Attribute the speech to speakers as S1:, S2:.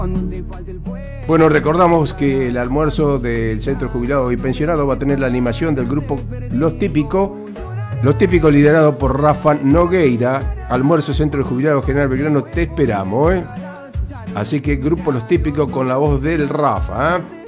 S1: Bueno, recordamos que el almuerzo del Centro Jubilados y Pensionados va a tener la animación del grupo Los Típicos liderado por Rafa Nogueira. Almuerzo Centro de Jubilados General Belgrano, te esperamos, ¿eh? Así que grupo Los Típicos con la voz del Rafa, ¿eh?